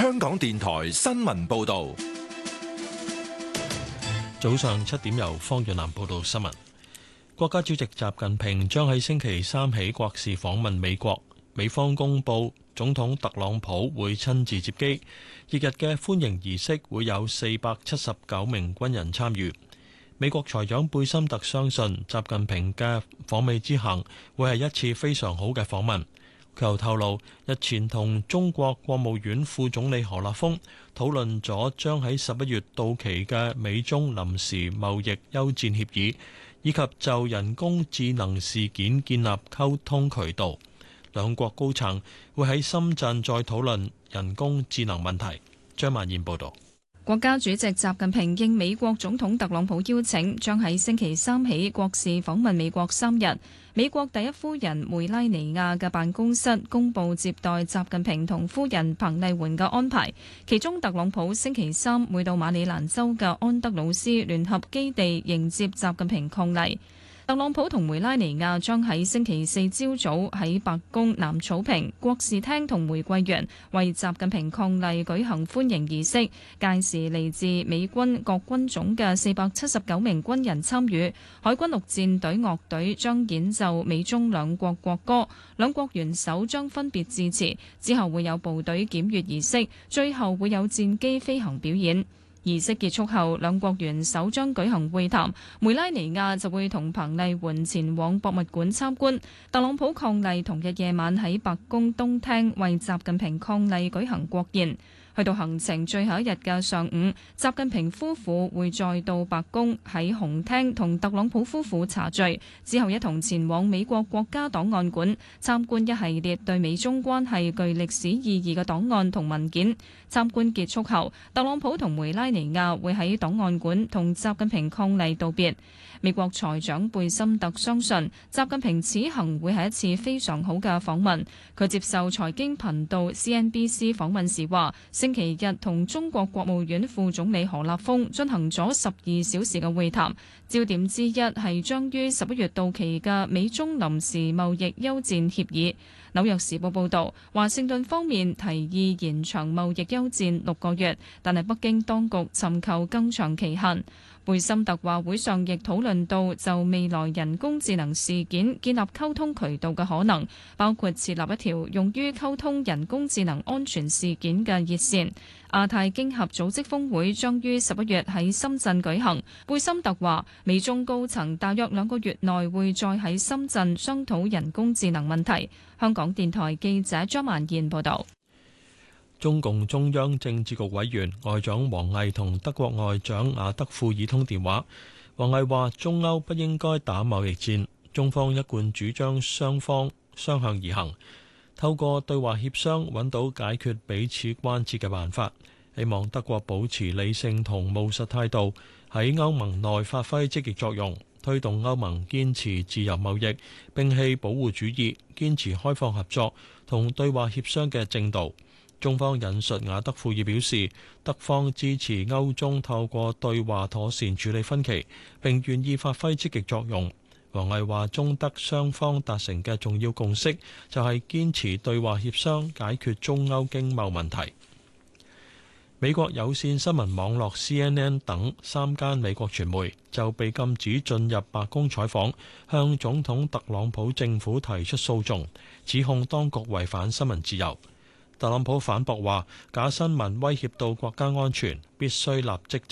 香港電台新聞報道。 早上7點由方潤南報道新聞。國家主席習近平將喺星期三起國事訪問美國，美方公布總統特朗普會親自接機，翌日嘅歡迎儀式會有479名軍人參與。美國財長貝森特相信習近平嘅訪美之行會係一次非常好嘅訪問。佢又透露，日前同中國國務院副總理何立峰討論咗將喺11月到期嘅美中臨時貿易休戰協議，以及就人工智能事件建立溝通渠道。兩國高層會喺深圳再討論人工智能問題。張曼燕報導。 國家主席習近平應美國總統特朗普邀請，將喺星期三起國事訪問美國3日。美國第一夫人梅拉尼亞嘅辦公室公佈接待習近平同夫人彭麗媛嘅安排，其中特朗普星期三會到馬里蘭州嘅安德魯斯聯合基地迎接習近平伉儷。特朗普同梅拉尼亞將喺星期四朝早喺白宮南草坪、國事廳同玫瑰園為習近平伉儷舉行歡迎儀式。屆時嚟自美軍各軍種嘅479名軍人參與，海軍陸戰隊樂隊將演奏美中兩國國歌，兩國元首將分別致辭，之後會有部隊檢閱儀式，最後會有戰機飛行表演。儀式結束後，兩國元首將舉行會談，梅拉尼亞就會同彭麗媛前往博物館參觀。特朗普伉儷同日夜晚喺白宮東廳為習近平伉儷舉行國宴。去到行程最後一日嘅上午，習近平夫婦會再到白宮喺紅廳同特朗普夫婦茶聚，之後一同前往美國國家檔案館參觀一系列對美中關係具歷史意義嘅檔案同文件。參觀結束後，特朗普同梅拉尼亞會喺檔案館同習近平伉儷道別。美國財長貝森特相信習近平此行會係一次非常好嘅訪問。佢接受財經頻道 CNBC 訪問時話，星期日同中國國務院副總理何立峰進行咗12小時嘅會談，焦點之一係將於11月到期嘅美中臨時貿易休戰協議。紐約時報報導，華盛頓方面提議延長貿易休戰6個月，但係北京當局尋求更長期限。貝森特話會上亦討論到就未來人工智能事件建立溝通渠道嘅可能，包括設立一條用於溝通人工智能安全事件嘅熱線。亞太經合組織峰會將於11月喺深圳舉行。貝森特話，美中高層大約2個月內會再喺深圳商討人工智能問題。香港電台記者張曼燕報導。 中共中央政治局委員外長王毅同德國外長雅德庫爾通電話。王毅話：中歐不應該打貿易戰，中方一貫主張雙方相向而行，透過對話協商揾到解決彼此關切嘅辦法。希望德國保持理性同務實態度，喺歐盟內發揮積極作用，推動歐盟堅持自由貿易，摒棄保護主義，堅持開放合作同對話協商嘅正道。中方引述雅德庫爾表示，德方支持歐中透過對話妥善處理分歧，並願意發揮積極作用。王毅話，中德雙方達成嘅重要共識就係堅持對話協商解決中歐經貿問題。美國有線新聞網絡 CNN 等3間美國傳媒就被禁止進入白宮採訪，向總統特朗普政府提出訴訟，指控當局違反新聞自由。特朗普反駁話，假新聞威脅到國家安全，必須立即